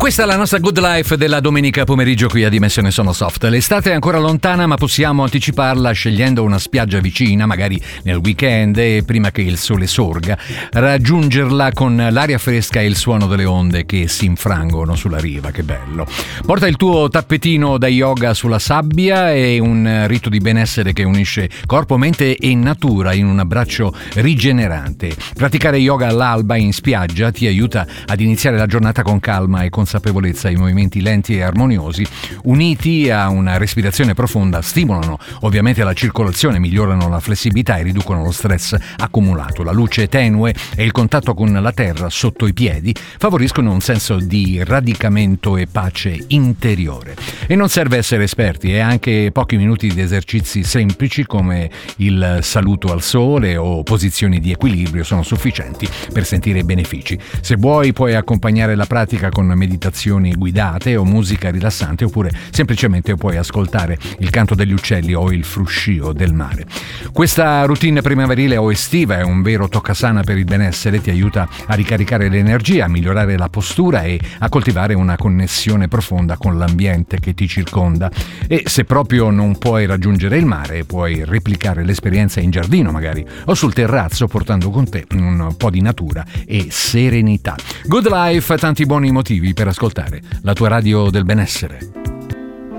Questa è la nostra Good Life della domenica pomeriggio qui a Dimensione Sonosoft. L'estate è ancora lontana, ma possiamo anticiparla scegliendo una spiaggia vicina, magari nel weekend e prima che il sole sorga, raggiungerla con l'aria fresca e il suono delle onde che si infrangono sulla riva. Che bello! Porta il tuo tappetino da yoga sulla sabbia e un rito di benessere che unisce corpo, mente e natura in un abbraccio rigenerante. Praticare yoga all'alba in spiaggia ti aiuta ad iniziare la giornata con calma e consapevolezza. I movimenti lenti e armoniosi, uniti a una respirazione profonda, stimolano ovviamente la circolazione, migliorano la flessibilità e riducono lo stress accumulato. La luce tenue e il contatto con la terra sotto i piedi favoriscono un senso di radicamento e pace interiore. E non serve essere esperti, e anche pochi minuti di esercizi semplici come il saluto al sole o posizioni di equilibrio sono sufficienti per sentire i benefici. Se vuoi puoi accompagnare la pratica con meditazioni guidate o musica rilassante, oppure semplicemente puoi ascoltare il canto degli uccelli o il fruscio del mare. Questa routine primaverile o estiva è un vero toccasana per il benessere, ti aiuta a ricaricare l'energia, a migliorare la postura e a coltivare una connessione profonda con l'ambiente che ti circonda. E se proprio non puoi raggiungere il mare, puoi replicare l'esperienza in giardino magari o sul terrazzo, portando con te un po' di natura e serenità. Good Life, tanti buoni motivi per ascoltare la tua radio del benessere.